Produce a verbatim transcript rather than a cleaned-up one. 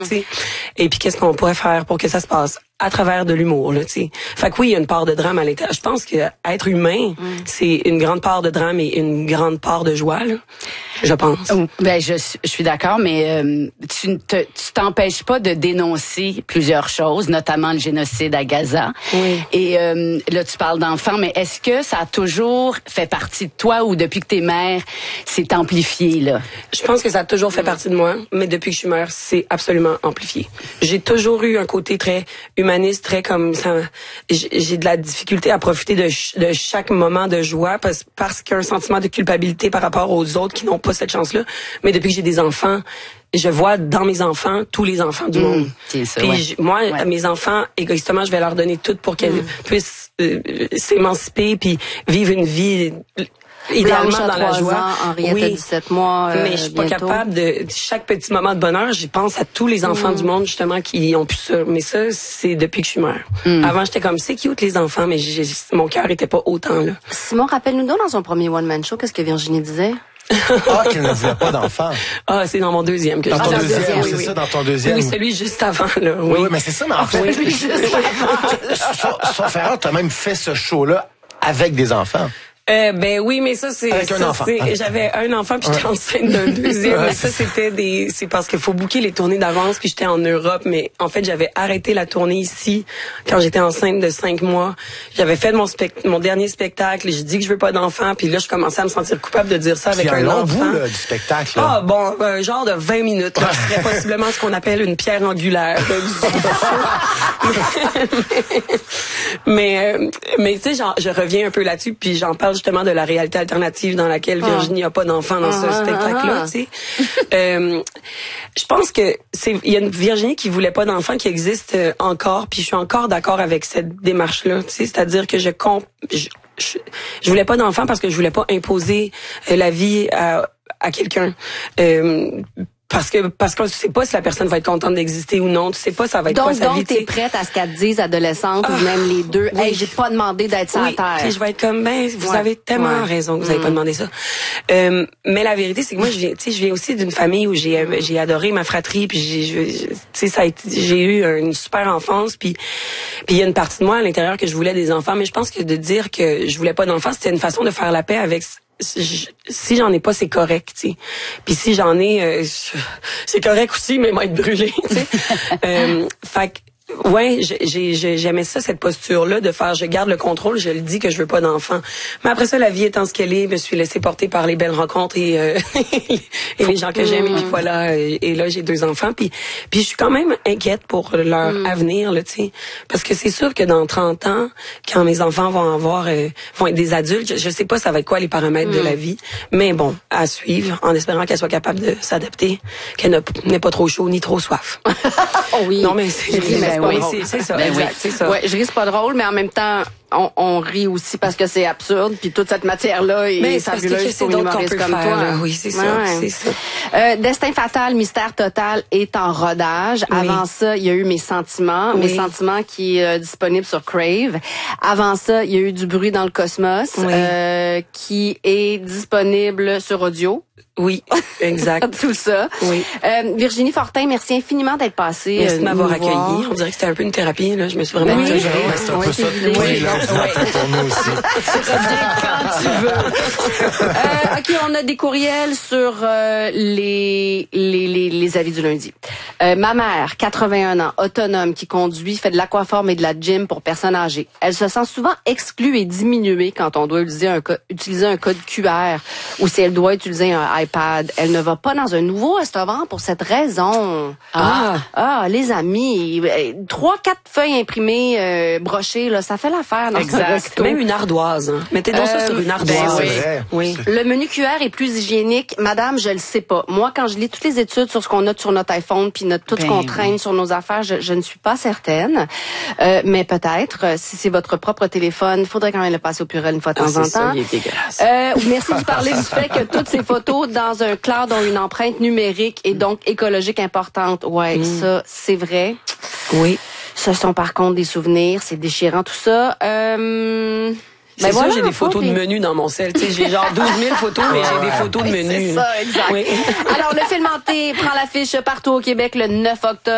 T'sais. Et puis qu'est-ce qu'on pourrait faire pour que ça se passe à travers de l'humour, là, tu sais. Fait que oui, il y a une part de drame à l'intérieur. Je pense que être humain, mm. c'est une grande part de drame et une grande part de joie, là. Je pense. Oh, ben je, je suis d'accord, mais euh, tu ne te, tu t'empêches pas de dénoncer plusieurs choses, notamment le génocide à Gaza. Oui. Et euh, là, tu parles d'enfants, mais est-ce que ça a toujours fait partie de toi ou depuis que t'es mère, c'est amplifié, là? Je pense que ça a toujours fait partie de moi, mais depuis que je suis mère, c'est absolument amplifié. J'ai toujours eu un côté très humaniste, très comme ça. J'ai de la difficulté à profiter de, ch de chaque moment de joie parce, parce qu'il y a un sentiment de culpabilité par rapport aux autres qui n'ont pas cette chance-là. Mais depuis que j'ai des enfants, je vois dans mes enfants tous les enfants du mmh, monde. C'est ça, Puis ouais. moi, ouais. mes enfants, égoïstement, je vais leur donner tout pour qu'elles mmh. puissent euh, s'émanciper puis vivre une vie idéalement dans la joie. Ans, Henriette oui, a dix-sept mois. Euh, mais je suis pas bientôt. capable de chaque petit moment de bonheur. J'y pense à tous les enfants mmh. du monde justement qui ont pu ça. Mais ça, c'est depuis que je suis mère. Mmh. Avant, j'étais comme c'est cute les enfants, mais j'ai, mon cœur était pas autant là. Simon, rappelle-nous donc dans son premier one man show, qu'est-ce que Virginie disait? Ah, qu'elle ne voulait pas d'enfant. Ah, c'est dans mon deuxième que dans je ton dis. deuxième, deuxième, c'est oui, ça, dans ton deuxième. Oui, celui juste avant, là. Oui, oui, oui mais c'est ça, mais en fait. Oui, juste avant. Sauf erreur, t'as même fait ce show-là avec des enfants. Euh, ben oui, mais ça c'est Avec un ça, enfant. J'avais un enfant puis j'étais ouais. enceinte d'un deuxième. Ouais. Mais ça c'était des, c'est parce qu'il faut booker les tournées d'avance puis j'étais en Europe. Mais en fait j'avais arrêté la tournée ici quand j'étais enceinte de cinq mois. J'avais fait mon spect mon dernier spectacle et j'ai dit que je veux pas d'enfant. Puis là je commençais à me sentir coupable de dire ça avec un, un long enfant. bout là, du spectacle. Là. Ah bon, un genre de vingt minutes. Là, qui serait possiblement ce qu'on appelle une pierre angulaire. mais euh, mais tu sais, je reviens un peu là-dessus puis j'en parle justement de la réalité alternative dans laquelle Virginie a pas d'enfant dans ce ah, spectacle-là, ah, tu sais. euh, je pense que c'est il y a une Virginie qui voulait pas d'enfant qui existe euh, encore, puis je suis encore d'accord avec cette démarche-là, tu sais, c'est-à-dire que je comp je, je, je voulais pas d'enfant parce que je voulais pas imposer euh, la vie à à quelqu'un. Euh, Parce que parce que tu sais pas si la personne va être contente d'exister ou non, tu sais pas ça va être donc, quoi sa donc, vie. Donc t'es prête à ce qu'elle te dise adolescente ah, ou même les deux. Oui. Hey, j'ai pas demandé d'être sur oui. la terre. Puis je vais être comme ben vous ouais. avez tellement ouais. raison que vous avez mmh. pas demandé ça. Euh, mais la vérité c'est que moi je viens tu sais je viens aussi d'une famille où j'ai j'ai adoré ma fratrie puis j'ai tu sais ça a été j'ai eu une super enfance puis puis il y a une partie de moi à l'intérieur que je voulais des enfants mais je pense que de dire que je voulais pas d'enfants c'était une façon de faire la paix avec si, si j'en ai pas, c'est correct, tu sais. Puis si j'en ai, euh, c'est correct aussi, mais moi être brûlé, tu sais. euh, fait que ouais, j'ai j'aimais ça cette posture là de faire je garde le contrôle, je le dis que je veux pas d'enfant. Mais après ça la vie étant ce qu'elle est, je me suis laissée porter par les belles rencontres et euh, et les gens que j'aime et puis voilà et, et là j'ai deux enfants puis puis je suis quand même inquiète pour leur mm. avenir là, tu sais, parce que c'est sûr que dans trente ans quand mes enfants vont avoir euh, vont être des adultes, je, je sais pas ça va être quoi les paramètres mm. de la vie, mais bon, à suivre en espérant qu'elle soit capable de s'adapter, qu'elle n'ait pas trop chaud ni trop soif. Oh oui. Non mais c'est oui, c'est ça, ben exact, oui. c'est ça. Ouais, je ris, c'est pas drôle, mais en même temps, on, on rit aussi parce que c'est absurde, puis toute cette matière-là est fabuleuse pour une humoriste comme faire, toi. Là. Oui, c'est ça, ouais. c'est ça. Euh, Destin fatal, mystère total est en rodage. Oui. Avant ça, il y a eu Mes sentiments, oui. Mes sentiments qui est euh, disponible sur Crave. Avant ça, il y a eu Du bruit dans le cosmos, oui. euh, qui est disponible sur audio. Oui, exact. Tout ça. Oui. Euh, Virginie Fortin, merci infiniment d'être passée. Merci de euh, m'avoir accueillie. On dirait que c'était un peu une thérapie, là. Je me suis vraiment oui. exagérée. Oui, c'est un oui, peu ça. Oui, oui, là, pour nous aussi. Reviens quand tu veux. euh, OK, on a des courriels sur euh, les, les, les, les avis du lundi. Euh, ma mère, quatre-vingt-un ans, autonome, qui conduit, fait de l'aquaforme et de la gym pour personnes âgées. Elle se sent souvent exclue et diminuée quand on doit utiliser un, co utiliser un code Q R ou si elle doit utiliser un iPad. Elle ne va pas dans un nouveau restaurant pour cette raison. Ah, ah, les amis, trois, quatre feuilles imprimées, euh, brochées, là, ça fait l'affaire dans exact. ce resto. Même une ardoise. Hein. Mettez donc euh, ça sur une ardoise. Ben, oui. Vrai. Oui. Le menu Q R est plus hygiénique. Madame, je le sais pas. Moi, quand je lis toutes les études sur ce qu'on a sur notre iPhone puis notre tout ben, ce qu'on traîne oui. sur nos affaires, je, je ne suis pas certaine. Euh, mais peut-être, si c'est votre propre téléphone, il faudrait quand même le passer au Purel une fois de temps ah, en ça, temps. Il est dégueulasse. Euh, merci de parler du fait que toutes ces photos dans un cloud ont une empreinte numérique et donc écologique importante. Ouais, mm. ça, c'est vrai. Oui. Ce sont par contre des souvenirs, c'est déchirant tout ça. Euh... C'est ben sûr, voilà, j'ai des photos de menus dans mon sel. Tu sais, j'ai genre douze mille photos, mais j'ai des photos de menus. C'est ça, exact. Oui. Alors, le film hanté prend l'affiche partout au Québec le neuf octobre.